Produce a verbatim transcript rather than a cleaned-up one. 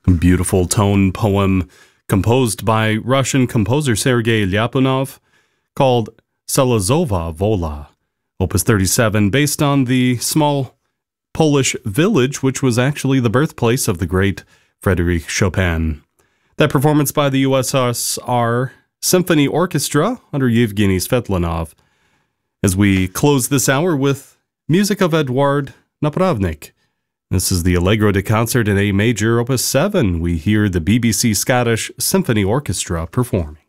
Beautiful tone poem composed by Russian composer Sergei Lyapunov called Selezova Vola, Opus thirty-seven, based on the small Polish village which was actually the birthplace of the great Frédéric Chopin. That performance by the U S S R Symphony Orchestra under Yevgeny Svetlanov, as we close this hour with music of Eduard Napravnik. This is the Allegro de Concert in A major, Opus seven. We hear the B B C Scottish Symphony Orchestra performing.